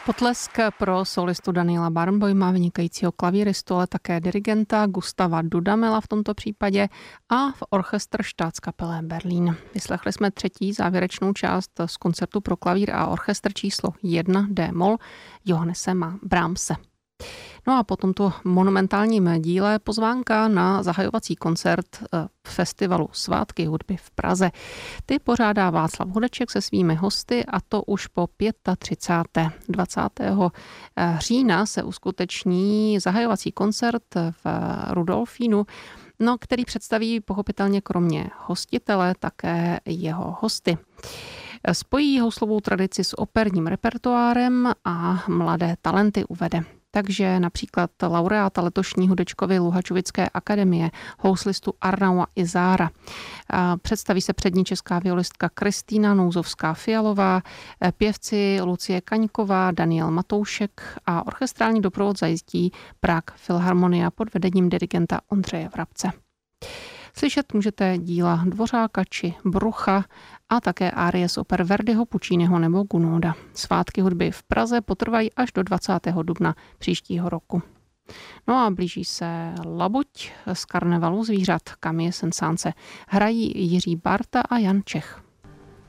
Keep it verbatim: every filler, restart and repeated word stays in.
Potlesk pro solistu Daniela Barenboima, vynikajícího klavíristu, ale také dirigenta Gustava Dudamela v tomto případě a v Orchestr Staatskapelle Berlin. Vyslechli jsme třetí závěrečnou část z koncertu pro klavír a orchestr číslo jedna D-moll Johannese Brahmse. No a po tomto monumentálním díle pozvánka na zahajovací koncert festivalu Svátky hudby v Praze. Ty pořádá Václav Hudeček se svými hosty a to už po třicátém páté dvacátého října se uskuteční zahajovací koncert v Rudolfínu, no, který představí pochopitelně kromě hostitele také jeho hosty. Spojí houslovou tradici s operním repertoárem a mladé talenty uvede. Takže například laureáta letošní Hudečkovy Luhačovické akademie, houslistu Arnaua Izára. Představí se přední česká violistka Kristýna Nouzovská-Fialová, pěvci Lucie Kaňková, Daniel Matoušek a orchestrální doprovod zajistí Prague Philharmonia pod vedením dirigenta Ondřeje Vrabce. Slyšet můžete díla Dvořáka či Brucha a také árie z oper Verdiho, Pucciniho nebo Gunóda. Svátky hudby v Praze potrvají až do dvacátého dubna příštího roku. No a blíží se Labuť z karnevalu zvířat, kam je sensánce. Hrají Jiří Barta a Jan Čech.